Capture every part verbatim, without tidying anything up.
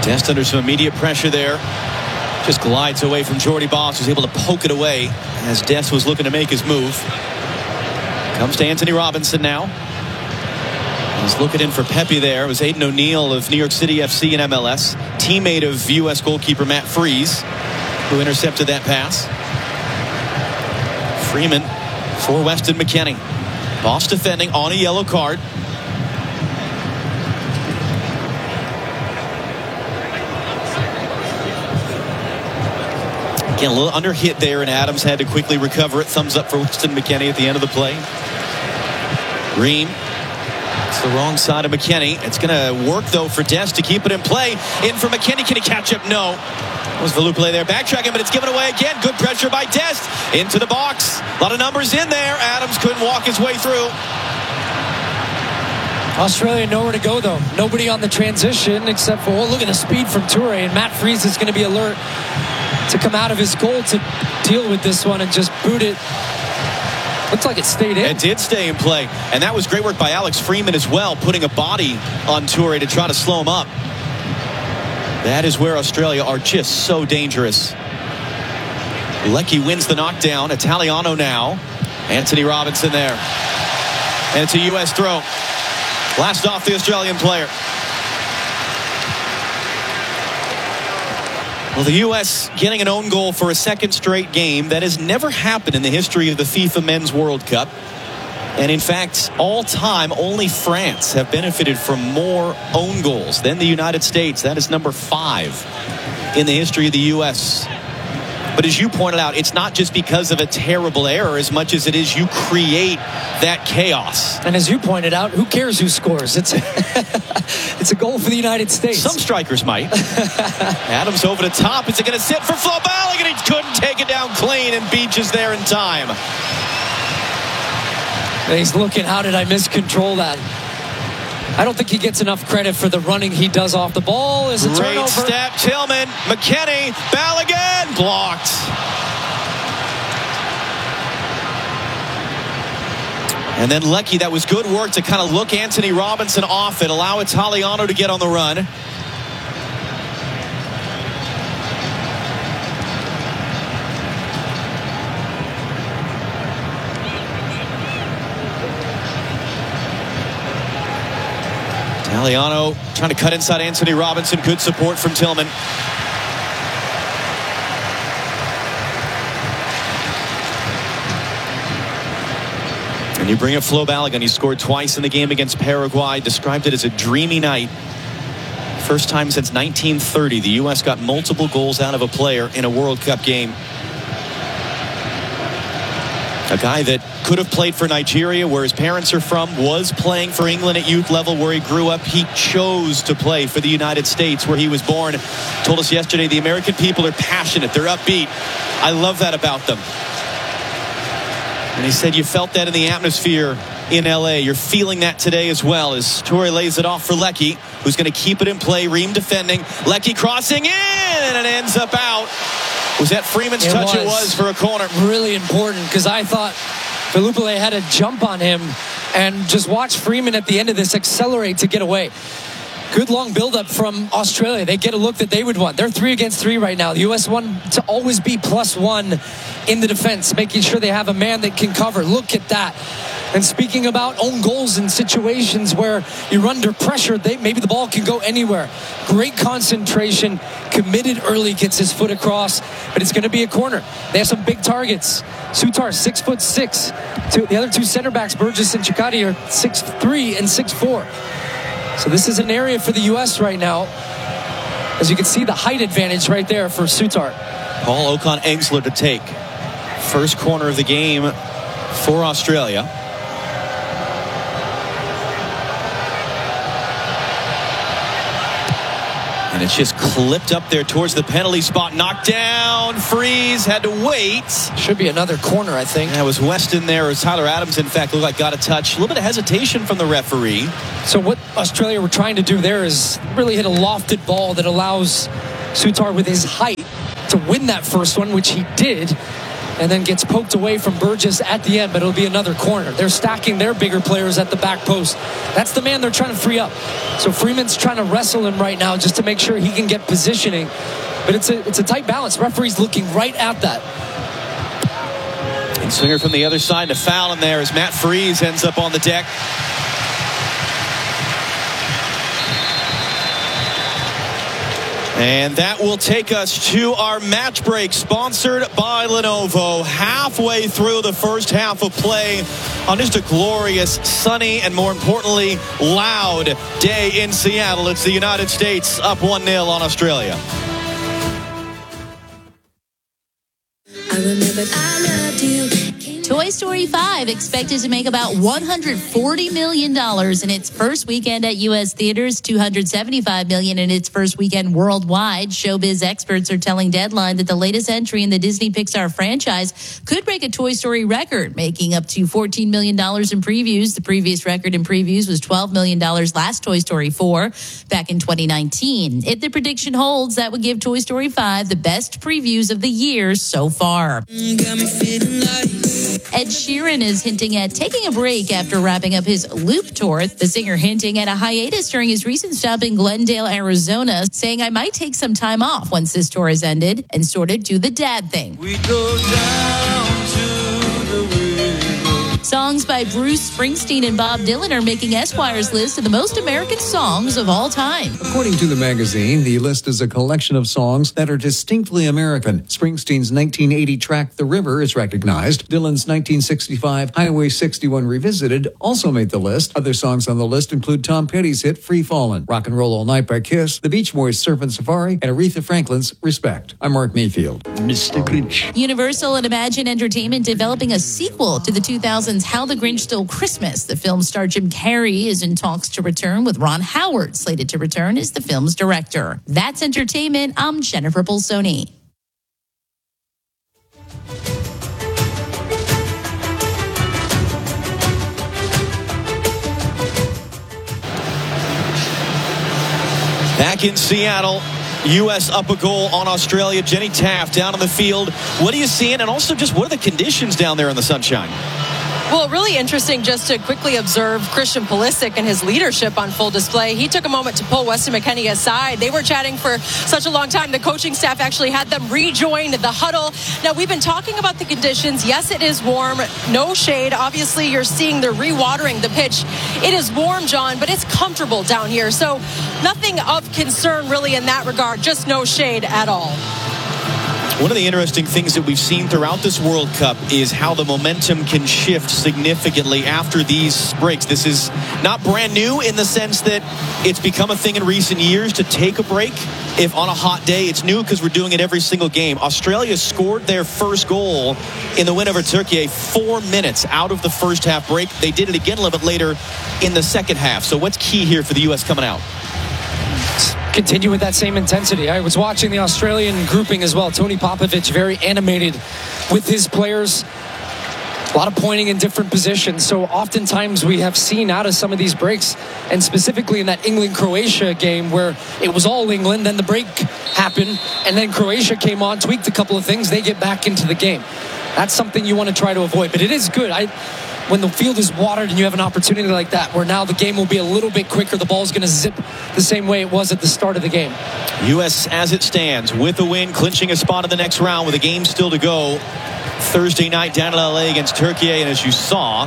Dest under some immediate pressure there. Just glides away from Jordy Boss, who's able to poke it away as Dest was looking to make his move. Comes to Anthony Robinson now. He's looking in for Pepe there. It was Aiden O'Neill of New York City F C and M L S, teammate of U S goalkeeper Matt Freese, who intercepted that pass. Freeman for Weston McKennie. Boss defending on a yellow card. Again, a little under hit there, and Adams had to quickly recover it. Thumbs up for Weston McKennie at the end of the play. Ream. It's the wrong side of McKennie. It's going to work, though, for Dest to keep it in play. In for McKennie. Can he catch up? No. Was Velupile there backtracking, but it's given away again. Good pressure by Dest. Into the box. A lot of numbers in there. Adams couldn't walk his way through. Australia nowhere to go, though. Nobody on the transition except for, well, look at the speed from Toure. And Matt Freese is going to be alert to come out of his goal to deal with this one and just boot it. Looks like it stayed in. It did stay in play. And that was great work by Alex Freeman as well, putting a body on Toure to try to slow him up. That is where Australia are just so dangerous. Leckie wins the knockdown. Italiano now. Anthony Robinson there. And it's a U S throw. Blast off the Australian player. Well, the U S getting an own goal for a second straight game. That has never happened in the history of the FIFA Men's World Cup. And in fact, all time, only France have benefited from more own goals than the United States. That is number five in the history of the U S. But as you pointed out, it's not just because of a terrible error as much as it is you create that chaos. And as you pointed out, who cares who scores? It's a, it's a goal for the United States. Some strikers might. Adams over the top. Is it going to sit for Flo Balogun? He couldn't take it down clean, and Beach is there in time. And he's looking, how did I miscontrol that? I don't think he gets enough credit for the running he does off the ball. Is a Great turnover. step, Tillman, McKennie, Balogun, blocked. And then Leckie, that was good work to kind of look Anthony Robinson off it, allow Italiano to get on the run. Italiano trying to cut inside Anthony Robinson. Good support from Tillman. And you bring up Flo Balogun. He scored twice in the game against Paraguay. Described it as a dreamy night. First time since nineteen thirty the U S got multiple goals out of a player in a World Cup game. A guy that could have played for Nigeria, where his parents are from, was playing for England at youth level where he grew up. He chose to play for the United States where he was born. Told us yesterday the American people are passionate. They're upbeat. I love that about them. And he said you felt that in the atmosphere in L A. You're feeling that today as well as Toure lays it off for Leckie, who's going to keep it in play. Ream defending. Leckie crossing in, and it ends up out. Was that Freeman's it touch? Was it was for a corner. Really important, because I thought Velupile had a jump on him, and just watch Freeman at the end of this accelerate to get away. Good long buildup from Australia. They get a look that they would want. They're three against three right now. The U S want to always be plus one in the defense, making sure they have a man that can cover. Look at that. And speaking about own goals in situations where you're under pressure, they, maybe the ball can go anywhere. Great concentration, committed early, gets his foot across, but it's going to be a corner. They have some big targets. Sutar, six foot six. Two, the other two center backs, Burgess and Chikati, are six three and six four. So this is an area for the U S right now. As you can see, the height advantage right there for Sutar. Paul Ocon-Engsler to take. First corner of the game for Australia. And it's just clipped up there towards the penalty spot. Knocked down. Freeze had to wait. Should be another corner, I think. That was Weston there. Or Tyler Adams, in fact, looked like got a touch. A little bit of hesitation from the referee. So what Australia were trying to do there is really hit a lofted ball that allows Sutar with his height to win that first one, which he did. and then gets poked away from Burgess at the end, but it'll be another corner. They're stacking their bigger players at the back post. That's the man they're trying to free up. So Freeman's trying to wrestle him right now just to make sure he can get positioning. But it's a, it's a tight balance. Referee's looking right at that. And Swinger from the other side, and a foul in there as Matt Freese ends up on the deck. And that will take us to our match break, sponsored by Lenovo. Halfway through the first half of play on just a glorious, sunny, and more importantly, loud day in Seattle. It's the United States up one nil on Australia. I remember I loved you. Toy Story five expected to make about one hundred forty million dollars in its first weekend at U S theaters, two hundred seventy-five million dollars in its first weekend worldwide. Showbiz experts are telling Deadline that the latest entry in the Disney Pixar franchise could break a Toy Story record, making up to fourteen million dollars in previews. The previous record in previews was twelve million dollars last Toy Story four back in twenty nineteen. If the prediction holds, that would give Toy Story five the best previews of the year so far. Got me feeling like Ed Sheeran is hinting at taking a break after wrapping up his Loop tour. The singer hinting at a hiatus during his recent stop in Glendale, Arizona, saying, "I might take some time off once this tour has ended and sort of do the dad thing." we go down to the river. Songs by Bruce Springsteen and Bob Dylan are making Esquire's list of the most American songs of all time. According to the magazine, the list is a collection of songs that are distinctly American. Springsteen's nineteen eighty track The River is recognized. Dylan's nineteen sixty-five Highway sixty-one Revisited also made the list. Other songs on the list include Tom Petty's hit Free Fallin', Rock and Roll All Night by Kiss, The Beach Boys' Surfin' Safari, and Aretha Franklin's Respect. I'm Mark Mayfield. Mister Grinch. Universal and Imagine Entertainment developing a sequel to the two thousands How the Grinch Stole Christmas. The film star Jim Carrey is in talks to return, with Ron Howard slated to return as the film's director. That's entertainment. I'm Jennifer Bolsoni. Back in Seattle, U S up a goal on Australia. Jenny Taft down on the field. What are you seeing? And also just what are the conditions down there in the sunshine? Well, really interesting just to quickly observe Christian Pulisic and his leadership on full display. He took a moment to pull Weston McKennie aside. They were chatting for such a long time. The coaching staff actually had them rejoin the huddle. Now, we've been talking about the conditions. Yes, it is warm. No shade. Obviously, you're seeing they're rewatering the pitch. It is warm, John, but it's comfortable down here. So nothing of concern really in that regard. Just no shade at all. One of the interesting things that we've seen throughout this World Cup is how the momentum can shift significantly after these breaks. This is not brand new in the sense that it's become a thing in recent years to take a break if on a hot day. It's new because we're doing it every single game. Australia scored their first goal in the win over Turkey four minutes out of the first half break. They did it again a little bit later in the second half. So what's key here for the U S coming out? Continue with that same intensity. I was watching the Australian grouping as well. Tony Popovich, very animated with his players. A lot of pointing in different positions. So oftentimes we have seen out of some of these breaks, and specifically in that England-Croatia game where it was all England, then the break happened, and then Croatia came on, tweaked a couple of things, they get back into the game. That's something you want to try to avoid. But it is good. I... When the field is watered and you have an opportunity like that, where now the game will be a little bit quicker, the ball's going to zip the same way it was at the start of the game. U S as it stands with a win, clinching a spot in the next round with a game still to go. Thursday night down in L A against Turkey, and as you saw,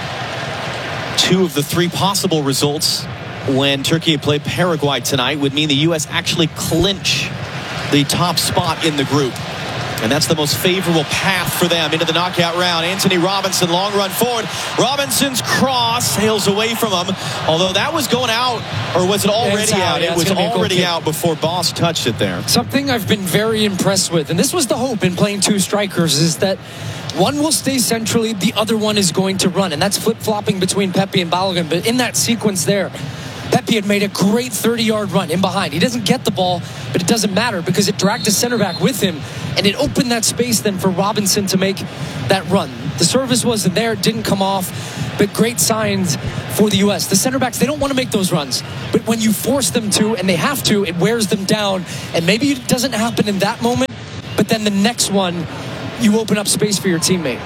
two of the three possible results when Turkey played Paraguay tonight would mean the U S actually clinch the top spot in the group. And that's the most favorable path for them into the knockout round. Anthony Robinson, long run forward. Robinson's cross sails away from him. Although that was going out, or was it already out? out? Yeah, it was already kick. out before Boss touched it there. Something I've been very impressed with, and this was the hope in playing two strikers, is that one will stay centrally, the other one is going to run. And that's flip-flopping between Pepe and Balogun. But in that sequence there, Pepe had made a great thirty-yard run in behind. He doesn't get the ball, but it doesn't matter because it dragged his center back with him, and it opened that space then for Robinson to make that run. The service wasn't there, didn't come off, but great signs for the U S. The center backs, they don't want to make those runs, but when you force them to, and they have to, it wears them down, and maybe it doesn't happen in that moment, but then the next one, you open up space for your teammate.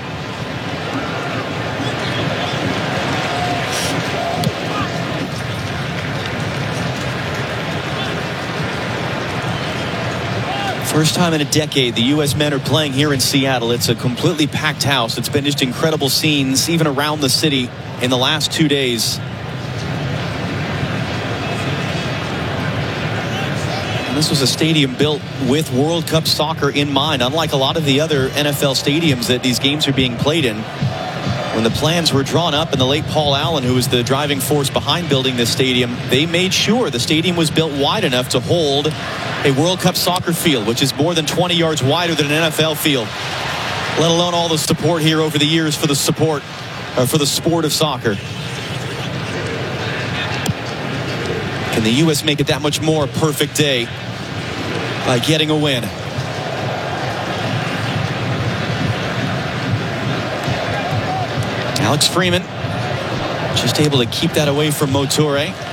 First time in a decade the U S men are playing here in Seattle. It's a completely packed house. It's been just incredible scenes even around the city in the last two days. And this was a stadium built with World Cup soccer in mind, unlike a lot of the other N F L stadiums that these games are being played in. When the plans were drawn up, and the late Paul Allen, who was the driving force behind building this stadium, they made sure the stadium was built wide enough to hold a World Cup soccer field, which is more than twenty yards wider than an N F L field, let alone all the support here over the years for the support, or for the sport of soccer. Can the U S make it that much more a perfect day by getting a win? Alex Freeman just able to keep that away from Motore.